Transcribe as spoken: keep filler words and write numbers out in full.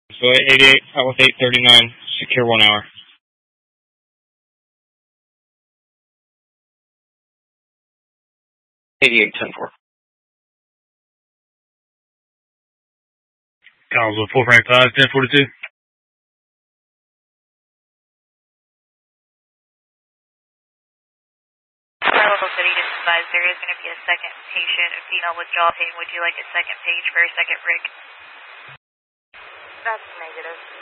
So eighty-eight, South eight thirty-nine, secure one hour. eighty-eight ten four. Collinsville four Frank five, ten forty-two. Bravo City, just advised there is going to be a second patient, a female with jaw pain. Would you like a second page for a second rig? That's negative.